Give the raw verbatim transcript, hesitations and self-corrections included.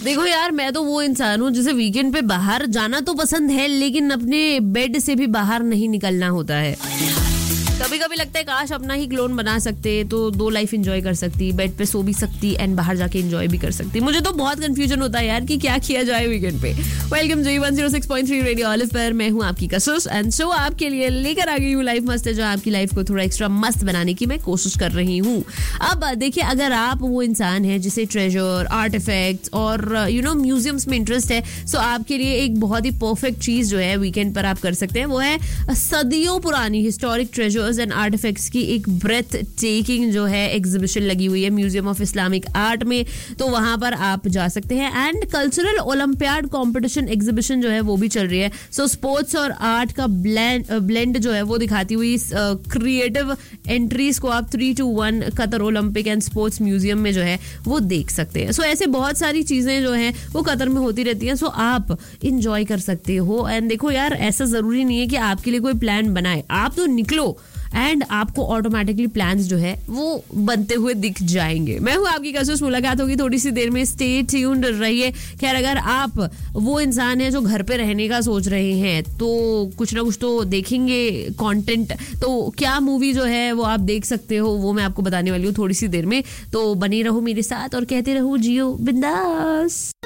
देखो यार, मैं तो वो इंसान हूँ जिसे वीकेंड पे बाहर जाना तो पसंद है, लेकिन अपने बेड से भी बाहर नहीं निकलना होता है। कभी कभी लगता है काश अपना ही क्लोन बना सकते तो दो लाइफ एंजॉय कर सकती, बेड पे सो भी सकती एंड बाहर जाके एंजॉय भी कर सकती। मुझे तो बहुत कंफ्यूजन होता है यार कि क्या किया जाए वीकेंड पे। वेलकम जी one zero six point three radio olive पर, मैं हूँ आपकी कसुस एंड सो आपके लिए लेकर आ गई हूँ लाइफ मस्त है, जो आपकी लाइफ को थोड़ा एक्स्ट्रा मस्त बनाने की मैं कोशिश कर रही हूँ। अब देखिए, अगर आप वो इंसान है जिसे ट्रेजर, आर्टिफैक्ट्स और यू नो म्यूजियम्स में इंटरेस्ट है, सो आपके लिए एक बहुत ही परफेक्ट चीज जो है वीकेंड पर आप कर सकते हैं, वो है सदियों पुरानी हिस्टोरिक ट्रेजर्स एंड आर्टिफैक्ट्स की एक ब्रेथ टेकिंग जो है एग्जीबिशन लगी हुई है म्यूजियम ऑफ इस्लामिक आर्ट में। तो वहां पर आप जा सकते हैं and cultural olympiad competition exhibition जो है वो भी चल रही है। सो स्पोर्ट्स और आर्ट का ब्लेंड ब्लेंड जो है वो दिखाती हुई क्रिएटिव एंट्रीज को आप three to one Qatar Olympic and sports museum में जो है वो देख सकते हैं। सो so, ऐसे बहुत सारी चीजें जो हैं वो कतर में होती रहती हैं, सो so, आप इंजॉय कर सकते हो। एंड देखो यार, ऐसा जरूरी नहीं है कि आपके लिए कोई प्लान बनाए, आप तो निकलो एंड आपको ऑटोमेटिकली प्लान्स जो है वो बनते हुए दिख जाएंगे। मैं हूँ आपकी कसुस, मुलाकात होगी थोड़ी सी देर में, स्टे ट्यून्ड रहिए। खैर, अगर आप वो इंसान है जो घर पे रहने का सोच रहे हैं तो कुछ ना कुछ तो देखेंगे कंटेंट, तो क्या मूवी जो है वो आप देख सकते हो वो मैं आपको बताने वाली हूँ थोड़ी सी देर में। तो बने रहो मेरे साथ और कहते रहो जियो बिंदास।